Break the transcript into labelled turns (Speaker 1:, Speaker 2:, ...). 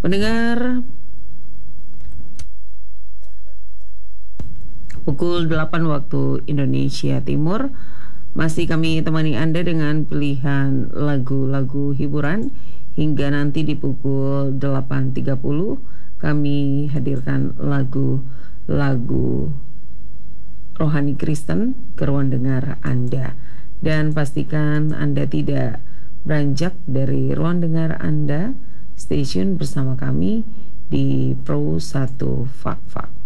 Speaker 1: Pendengar, pukul 8 waktu Indonesia Timur, masih kami temani Anda dengan pilihan lagu-lagu hiburan hingga nanti di pukul 8.30 kami hadirkan lagu-lagu rohani Kristen ke ruang dengar Anda. Dan pastikan Anda tidak beranjak dari ruang dengar Anda, stasiun bersama kami di Pro 1 Fak Fak.